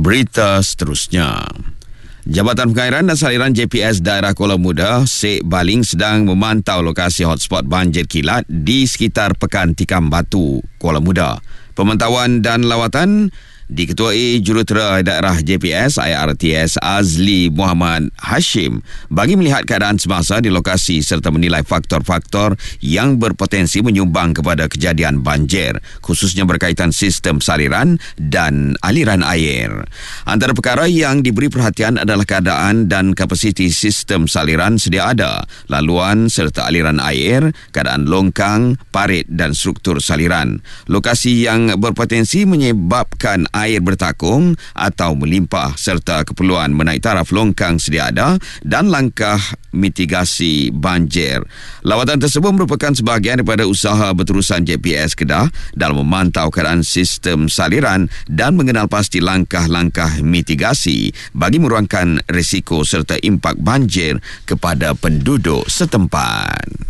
Berita seterusnya. Jabatan Pengairan dan Saliran JPS Daerah Kuala Muda, Sek Baling sedang memantau lokasi hotspot banjir kilat di sekitar Pekan Tikam Batu, Kuala Muda. Pemantauan dan lawatan diketuai Jurutera Daerah JPS IRTS Azli Muhammad Hashim bagi melihat keadaan semasa di lokasi serta menilai faktor-faktor yang berpotensi menyumbang kepada kejadian banjir, khususnya berkaitan sistem saliran dan aliran air. Antara perkara yang diberi perhatian adalah keadaan dan kapasiti sistem saliran sedia ada, laluan serta aliran air, keadaan longkang, parit dan struktur saliran. Lokasi yang berpotensi menyebabkan air bertakung atau melimpah serta keperluan menaik taraf longkang sedia ada dan langkah mitigasi banjir. Lawatan tersebut merupakan sebahagian daripada usaha berterusan JPS Kedah dalam memantau keadaan sistem saliran dan mengenal pasti langkah-langkah mitigasi bagi mengurangkan risiko serta impak banjir kepada penduduk setempat.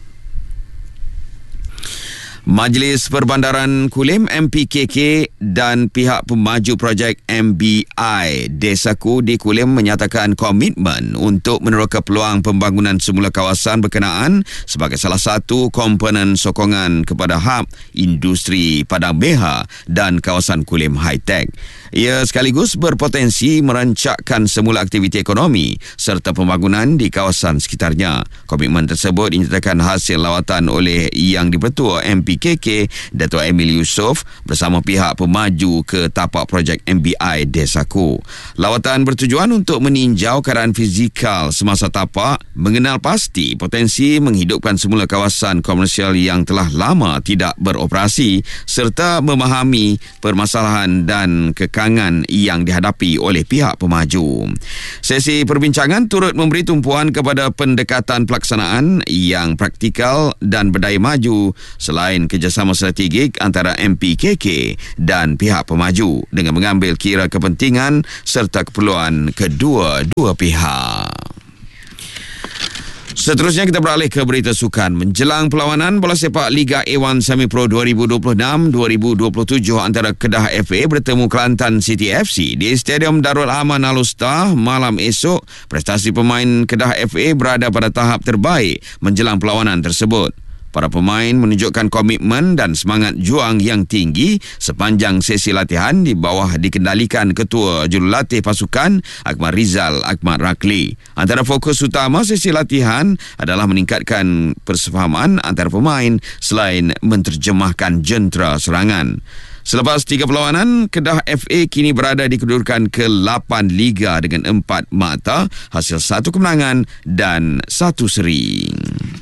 Majlis Perbandaran Kulim MPKK dan pihak pemaju projek MBI Desaku di Kulim menyatakan komitmen untuk meneroka peluang pembangunan semula kawasan berkenaan sebagai salah satu komponen sokongan kepada hub industri Padang Beha dan kawasan Kulim High Tech. Ia sekaligus berpotensi merancakkan semula aktiviti ekonomi serta pembangunan di kawasan sekitarnya. Komitmen tersebut dinyatakan hasil lawatan oleh Yang di-Pertua MPKK Dato' Emil Yusof bersama pihak pemaju ke tapak projek MBI Desaku. Lawatan bertujuan untuk meninjau keadaan fizikal semasa tapak, mengenal pasti potensi menghidupkan semula kawasan komersial yang telah lama tidak beroperasi serta memahami permasalahan dan kekangan yang dihadapi oleh pihak pemaju. Sesi perbincangan turut memberi tumpuan kepada pendekatan pelaksanaan yang praktikal dan berdaya maju selain kerjasama strategik antara MPKK dan pihak pemaju dengan mengambil kira kepentingan serta keperluan kedua-dua pihak. Seterusnya kita beralih ke berita sukan. Menjelang perlawanan bola sepak Liga A1 Semi Pro 2026-2027 antara Kedah FA bertemu Kelantan City FC di Stadium Darul Aman Al-Usta malam esok, prestasi pemain Kedah FA berada pada tahap terbaik menjelang perlawanan tersebut. Para pemain menunjukkan komitmen dan semangat juang yang tinggi sepanjang sesi latihan di bawah dikendalikan Ketua Jurulatih Pasukan Akmal Rizal Ahmad Rakli. Antara fokus utama sesi latihan adalah meningkatkan persefahaman antara pemain selain menterjemahkan jentera serangan. Selepas 3 perlawanan, Kedah FA kini berada di kedudukan ke-8 Liga dengan 4 mata, hasil 1 kemenangan dan 1 seri.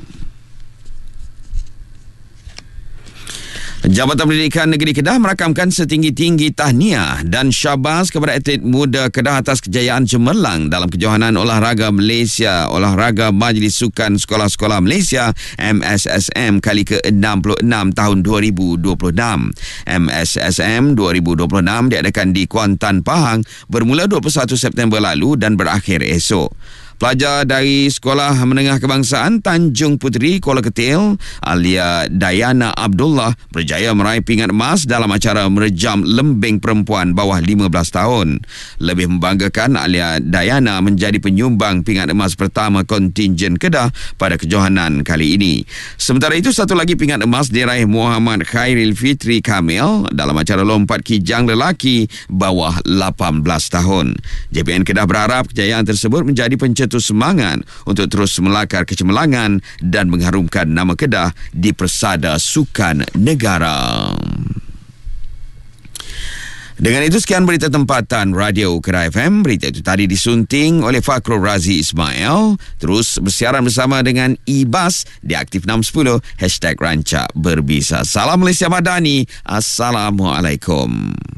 Jabatan Pendidikan Negeri Kedah merakamkan setinggi-tinggi tahniah dan syabas kepada atlet muda Kedah atas kejayaan cemerlang dalam kejohanan olahraga Malaysia, olahraga Majlis Sukan Sekolah-Sekolah Malaysia MSSM kali ke-66 tahun 2026. MSSM 2026 diadakan di Kuantan, Pahang bermula 21 September lalu dan berakhir esok. Pelajar dari Sekolah Menengah Kebangsaan Tanjung Puteri, Kuala Ketil, Alia Dayana Abdullah berjaya meraih pingat emas dalam acara merejam lembing perempuan bawah 15 tahun. Lebih membanggakan, Alia Dayana menjadi penyumbang pingat emas pertama kontingen Kedah pada kejohanan kali ini. Sementara itu, satu lagi pingat emas diraih Muhammad Khairil Fitri Kamil dalam acara lompat kijang lelaki bawah 18 tahun. JPN Kedah berharap kejayaan tersebut menjadi pencetus semangat untuk terus melakar kecemerlangan dan mengharumkan nama Kedah di persada sukan negara. Dengan itu, sekian berita tempatan Radio Kedah FM. Berita itu tadi disunting oleh Fakhrul Razi Ismail. Terus bersiaran bersama dengan IBAS di Aktif 610 #Rancak Berbisa. Salam Malaysia Madani. Assalamualaikum.